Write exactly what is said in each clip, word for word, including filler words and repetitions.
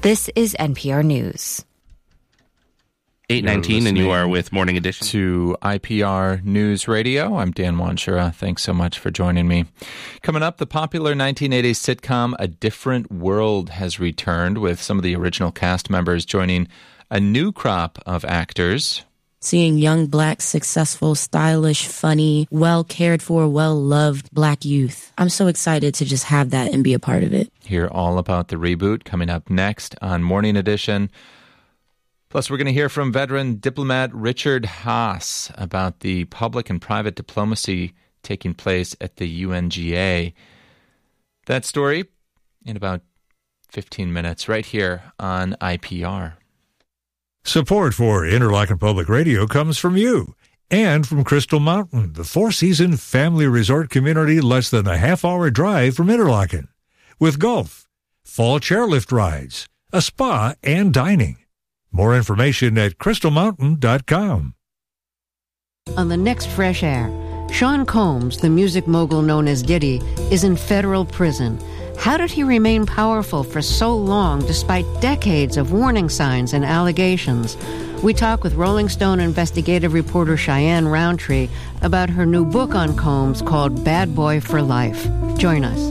This is N P R News. eight nineteen, and you are with Morning Edition. To I P R News Radio. I'm Dan Wanshura. Thanks so much for joining me. Coming up, the popular nineteen eighties sitcom A Different World has returned, with some of the original cast members joining a new crop of actors. Seeing young, black, successful, stylish, funny, well-cared-for, well-loved black youth. I'm so excited to just have that and be a part of it. Hear all about the reboot coming up next on Morning Edition. Plus, we're going to hear from veteran diplomat Richard Haass about the public and private diplomacy taking place at the U N G A. That story in about fifteen minutes right here on I P R. Support for Interlochen Public Radio comes from you and from Crystal Mountain, the four-season family resort community less than a half-hour drive from Interlochen, with golf, fall chairlift rides, a spa, and dining. More information at crystal mountain dot com. On the next Fresh Air, Sean Combs, the music mogul known as Diddy, is in federal prison. How did he remain powerful for so long despite decades of warning signs and allegations? We talk with Rolling Stone investigative reporter Cheyenne Roundtree about her new book on Combs called Bad Boy for Life. Join us.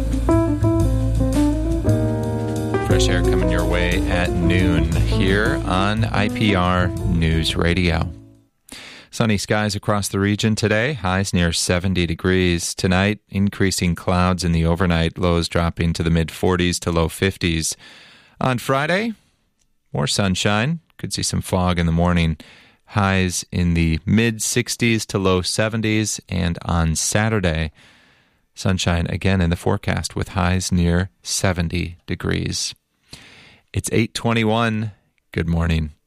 Fresh Air coming your way at noon here on I P R News Radio. Sunny skies across the region today, highs near seventy degrees. Tonight, increasing clouds in the overnight, lows dropping to the mid-forties to low fifties. On Friday, more sunshine. Could see some fog in the morning. Highs in the mid-sixties to low seventies. And on Saturday, sunshine again in the forecast with highs near seventy degrees. It's eight twenty-one. Good morning.